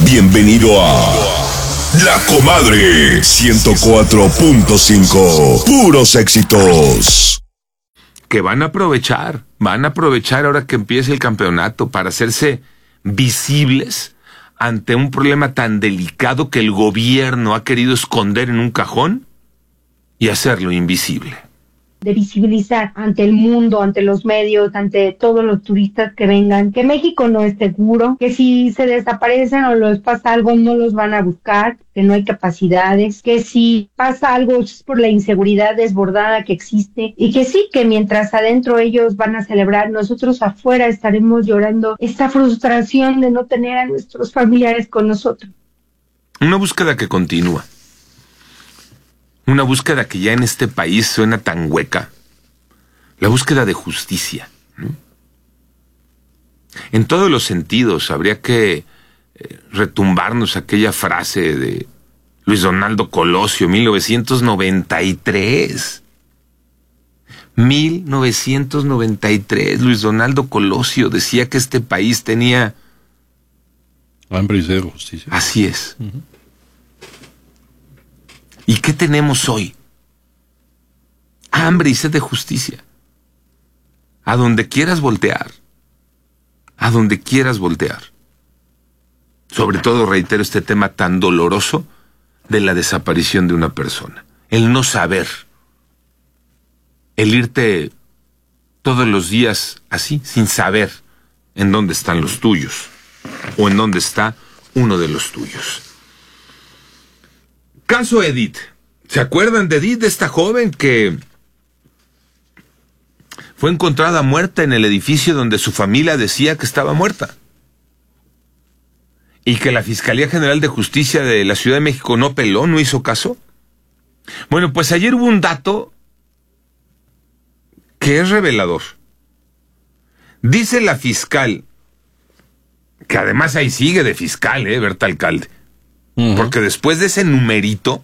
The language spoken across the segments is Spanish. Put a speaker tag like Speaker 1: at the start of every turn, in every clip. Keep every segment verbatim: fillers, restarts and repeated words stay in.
Speaker 1: Bienvenido a La Comadre ciento cuatro punto cinco. Puros éxitos.
Speaker 2: Que van a aprovechar, van a aprovechar ahora que empiece el campeonato para hacerse visibles ante un problema tan delicado que el gobierno ha querido esconder en un cajón y hacerlo invisible.
Speaker 3: De visibilizar ante el mundo, ante los medios, ante todos los turistas que vengan, que México no es seguro, que si se desaparecen o les pasa algo no los van a buscar, que no hay capacidades, que si pasa algo es por la inseguridad desbordada que existe, y que sí, que mientras adentro ellos van a celebrar, nosotros afuera estaremos llorando esta frustración de no tener a nuestros familiares con nosotros.
Speaker 2: Una búsqueda que continúa. Una búsqueda que ya en este país suena tan hueca. La búsqueda de justicia, ¿no? En todos los sentidos habría que eh, retumbarnos aquella frase de Luis Donaldo Colosio, mil novecientos noventa y tres. mil novecientos noventa y tres, Luis Donaldo Colosio decía que este país tenía...
Speaker 4: hambre y sed de justicia.
Speaker 2: Así es.
Speaker 4: Uh-huh.
Speaker 2: ¿Y qué tenemos hoy? Hambre y sed de justicia. A donde quieras voltear. A donde quieras voltear. Sobre todo, reitero, este tema tan doloroso de la desaparición de una persona. El no saber. El irte todos los días así, sin saber en dónde están los tuyos. O en dónde está uno de los tuyos. Caso Edith. ¿Se acuerdan de Edith, de esta joven que fue encontrada muerta en el edificio donde su familia decía que estaba muerta? Y que la Fiscalía General de Justicia de la Ciudad de México no peló, no hizo caso. Bueno, pues ayer hubo un dato que es revelador. Dice la fiscal, que además ahí sigue de fiscal, eh, Berta Alcalde. Uh-huh. Porque después de ese numerito,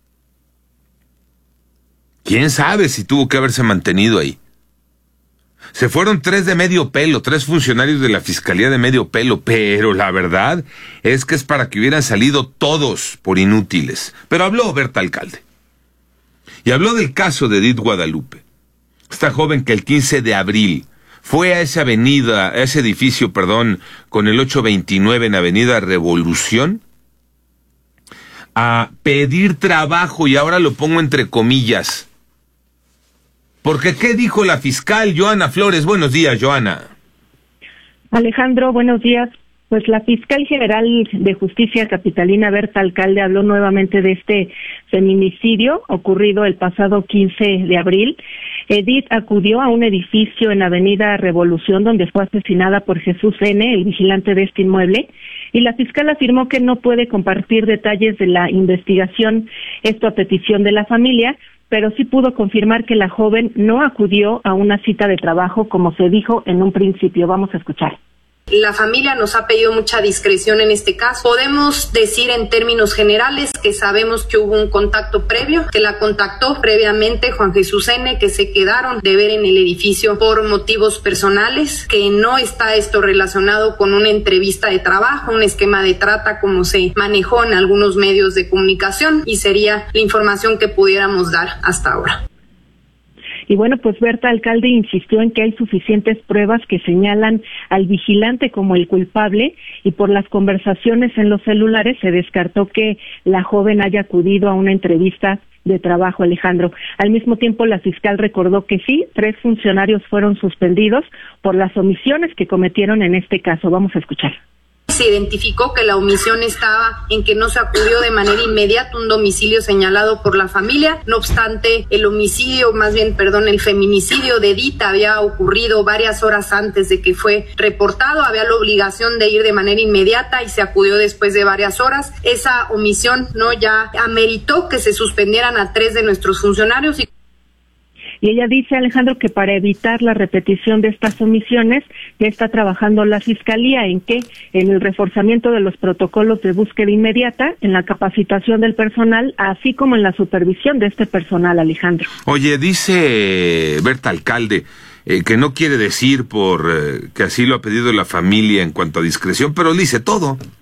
Speaker 2: quién sabe si tuvo que haberse mantenido ahí. Se fueron tres de medio pelo, tres funcionarios de la Fiscalía de medio pelo, pero la verdad es que es para que hubieran salido todos por inútiles. Pero habló Berta Alcalde. Y habló del caso de Edith Guadalupe. Esta joven que el quince de abril fue a esa avenida, a ese edificio, perdón, con el ocho veintinueve en Avenida Revolución, a pedir trabajo, y ahora lo pongo entre comillas. Porque, ¿qué dijo la fiscal Joana Flores? Buenos días, Joana.
Speaker 5: Alejandro, buenos días. Pues la fiscal general de Justicia capitalina, Berta Alcalde, habló nuevamente de este feminicidio ocurrido el pasado quince de abril. Edith acudió a un edificio en Avenida Revolución donde fue asesinada por Jesús N., el vigilante de este inmueble, y la fiscal afirmó que no puede compartir detalles de la investigación, esto a petición de la familia, pero sí pudo confirmar que la joven no acudió a una cita de trabajo como se dijo en un principio. Vamos a escuchar.
Speaker 6: La familia nos ha pedido mucha discreción en este caso. Podemos decir en términos generales que sabemos que hubo un contacto previo, que la contactó previamente Juan Jesús N., que se quedaron de ver en el edificio por motivos personales, que no está esto relacionado con una entrevista de trabajo, un esquema de trata como se manejó en algunos medios de comunicación, y sería la información que pudiéramos dar hasta ahora.
Speaker 5: Y bueno, pues Berta Alcalde insistió en que hay suficientes pruebas que señalan al vigilante como el culpable, y por las conversaciones en los celulares se descartó que la joven haya acudido a una entrevista de trabajo, Alejandro. Al mismo tiempo, la fiscal recordó que sí, tres funcionarios fueron suspendidos por las omisiones que cometieron en este caso. Vamos a escuchar.
Speaker 6: Se identificó que la omisión estaba en que no se acudió de manera inmediata a un domicilio señalado por la familia. No obstante, el homicidio, más bien, perdón, el feminicidio de Edith había ocurrido varias horas antes de que fue reportado. Había la obligación de ir de manera inmediata y se acudió después de varias horas. Esa omisión, no, ya ameritó que se suspendieran a tres de nuestros funcionarios. Y
Speaker 5: Y ella dice, Alejandro, que para evitar la repetición de estas omisiones, ya está trabajando la Fiscalía en que en el reforzamiento de los protocolos de búsqueda inmediata, en la capacitación del personal, así como en la supervisión de este personal, Alejandro.
Speaker 2: Oye, dice Berta Alcalde eh, que no quiere decir por eh, que así lo ha pedido la familia en cuanto a discreción, pero dice todo.